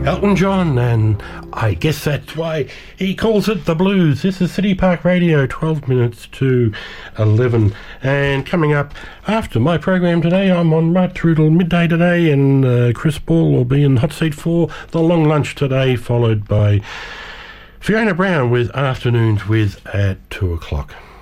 Elton John, and I guess that's why he calls it the blues. This is City Park Radio, 12 minutes to 11. And coming up after my program today, I'm on right through till midday today, and Chris Ball will be in hot seat for the long lunch today, followed by Fiona Brown with Afternoons with at 2 o'clock.